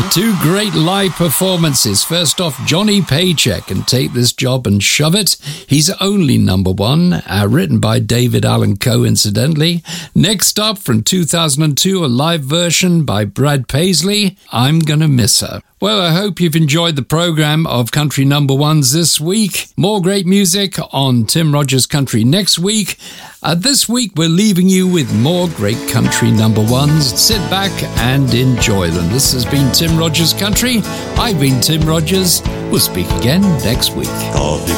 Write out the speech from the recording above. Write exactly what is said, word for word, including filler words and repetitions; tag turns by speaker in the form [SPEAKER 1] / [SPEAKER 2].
[SPEAKER 1] Two great live performances. First off, Johnny Paycheck and Take This Job and Shove It. He's only number one, uh, written by David Allan Coe, incidentally. Next up, from two thousand two, a live version by Brad Paisley, I'm Gonna Miss Her. Well, I hope you've enjoyed the program of Country Number Ones this week. More great music on Tim Rogers Country next week. Uh, this week, we're leaving you with more great Country Number Ones. Sit back and enjoy them. This has been Tim Rogers Country. I've been Tim Rogers. We'll speak again next week.
[SPEAKER 2] Coffee